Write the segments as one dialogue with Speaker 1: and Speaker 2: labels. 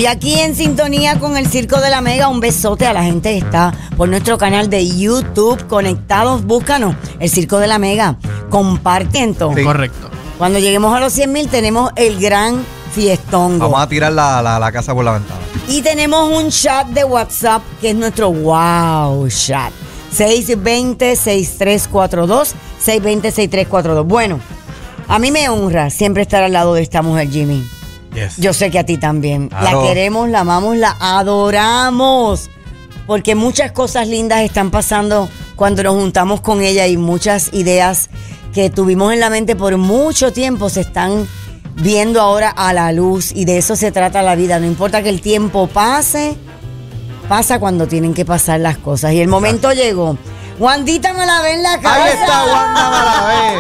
Speaker 1: Y aquí en sintonía con el Circo de la Mega, un besote a la gente que está por nuestro canal de YouTube conectados. Búscanos, el Circo de la Mega. Compartiendo.
Speaker 2: Sí. Correcto.
Speaker 1: Cuando lleguemos a los 100,000 tenemos el gran fiestón.
Speaker 3: Vamos a tirar la casa por la ventana.
Speaker 1: Y tenemos un chat de WhatsApp que es nuestro wow chat. 620-6342, 620-6342. Bueno, a mí me honra siempre estar al lado de esta mujer, Jimmy.
Speaker 3: Yes.
Speaker 1: Yo sé que a ti también.
Speaker 3: Claro.
Speaker 1: La queremos, la amamos, la adoramos. Porque muchas cosas lindas están pasando cuando nos juntamos con ella y muchas ideas que tuvimos en la mente por mucho tiempo se están viendo ahora a la luz. Y de eso se trata la vida. No importa que el tiempo pase, pasa cuando tienen que pasar las cosas. Y el momento llegó. Wandita me la ve en la casa.
Speaker 3: Ahí está Wanda Malavé.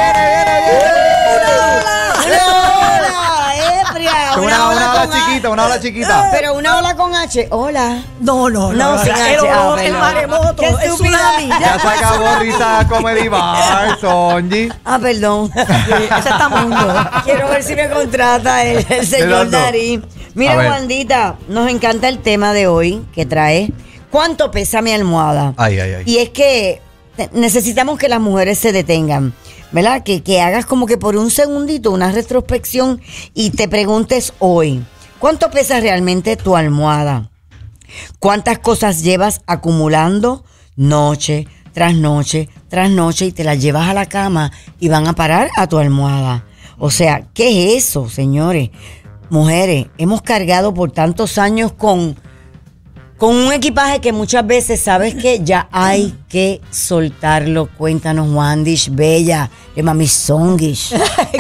Speaker 3: Una ola chiquita, una ola chiquita.
Speaker 1: Pero una ola con H. Hola.
Speaker 4: No,
Speaker 1: sin H.
Speaker 4: el maremoto,
Speaker 1: Qué
Speaker 4: el
Speaker 1: estúpida.
Speaker 4: tsunami.
Speaker 3: Ya se acabó Risa Comedy Bar, Sonji.
Speaker 1: Perdón.
Speaker 4: Ese está mundo.
Speaker 1: Quiero ver si me contrata el señor
Speaker 3: Leonardo.
Speaker 1: Dari. Mira,
Speaker 3: A ver.
Speaker 1: Wandita, nos encanta el tema de hoy que trae. ¿Cuánto pesa mi almohada?
Speaker 3: Ay, ay, ay.
Speaker 1: Y es que necesitamos que las mujeres se detengan, ¿verdad? Que hagas como que por un segundito una retrospección y te preguntes hoy, ¿cuánto pesa realmente tu almohada? ¿Cuántas cosas llevas acumulando noche tras noche tras noche y te las llevas a la cama y van a parar a tu almohada? O sea, ¿qué es eso, señores? Mujeres, hemos cargado por tantos años con un equipaje que muchas veces, ¿sabes qué? Ya hay que soltarlo. Cuéntanos, Wandish, bella, de Mami Songish.
Speaker 4: Qué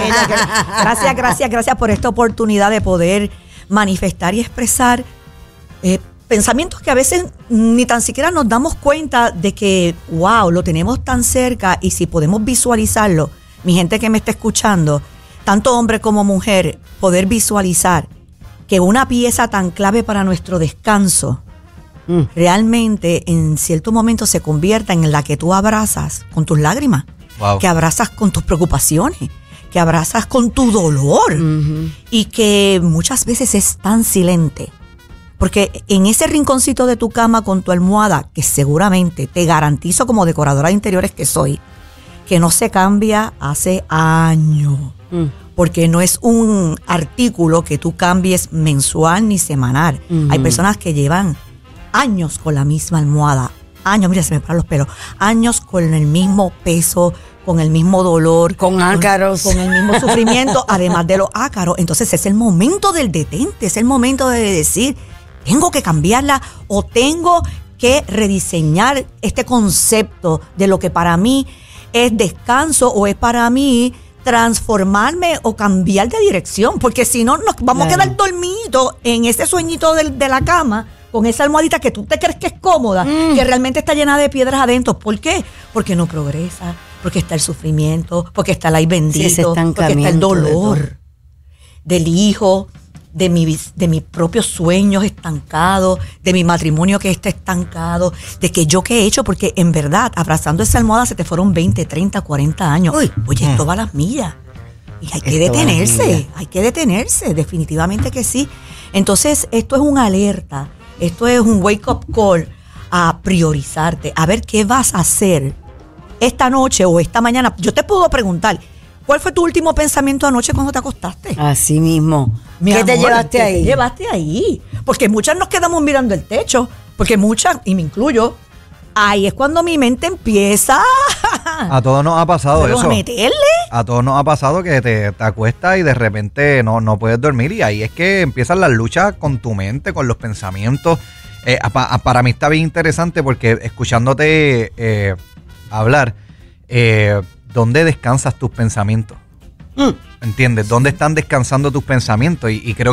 Speaker 4: bella. Gracias por esta oportunidad de poder manifestar y expresar pensamientos que a veces ni tan siquiera nos damos cuenta de que, wow, lo tenemos tan cerca y si podemos visualizarlo, mi gente que me está escuchando, tanto hombre como mujer, poder visualizar que una pieza tan clave para nuestro descanso realmente en cierto momento se convierta en la que tú abrazas con tus lágrimas,
Speaker 3: Wow.
Speaker 4: que abrazas con tus preocupaciones, que abrazas con tu dolor y que muchas veces es tan silente. Porque en ese rinconcito de tu cama con tu almohada, que seguramente te garantizo como decoradora de interiores que soy, que no se cambia hace años. Porque no es un artículo que tú cambies mensual ni semanal. Hay personas que llevan años con la misma almohada. Años, mira, se me paran los pelos. Años con el mismo peso, con el mismo dolor.
Speaker 1: Con ácaros.
Speaker 4: Con el mismo sufrimiento, además de los ácaros. Entonces es el momento del detente, es el momento de decir, tengo que cambiarla o tengo que rediseñar este concepto de lo que para mí es descanso o es para mí transformarme o cambiar de dirección, porque si no nos vamos a quedar dormidos en ese sueñito de la cama con esa almohadita que tú te crees que es cómoda, que realmente está llena de piedras adentro. ¿Por qué? Porque no progresa, porque está el sufrimiento, porque está el ay bendito,
Speaker 1: ese
Speaker 4: porque está el
Speaker 1: estancamiento
Speaker 4: dolor del hijo, de mis propios sueños estancados, de mi matrimonio que está estancado, de que yo qué he hecho, porque en verdad, abrazando esa almohada se te fueron 20, 30, 40 años.
Speaker 1: Uy.
Speaker 4: Oye, esto va a las millas. Y hay que
Speaker 1: Esto va a las millas.
Speaker 4: hay que detenerse, definitivamente que sí. Entonces, esto es una alerta, esto es un wake-up call a priorizarte, a ver qué vas a hacer esta noche o esta mañana. Yo te puedo preguntar, ¿cuál fue tu último pensamiento anoche cuando te acostaste?
Speaker 1: Así mismo.
Speaker 4: Mi
Speaker 1: ¿Qué te
Speaker 4: amor,
Speaker 1: llevaste
Speaker 4: ¿qué
Speaker 1: ahí?
Speaker 4: te llevaste ahí? Porque muchas nos quedamos mirando el techo, porque muchas, y me incluyo, ahí es cuando mi mente empieza
Speaker 3: A todos nos ha pasado
Speaker 4: a
Speaker 3: eso.
Speaker 4: meterle.
Speaker 3: A todos nos ha pasado que te acuestas y de repente no puedes dormir y ahí es que empiezan las luchas con tu mente, con los pensamientos. Para mí está bien interesante porque escuchándote hablar, ¿dónde descansas tus pensamientos? ¿Entiendes? ¿Dónde están descansando tus pensamientos? Y creo